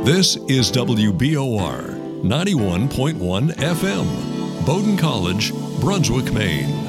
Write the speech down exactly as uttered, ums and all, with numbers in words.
This is W B O R ninety-one point one F M, Bowdoin College, Brunswick, Maine.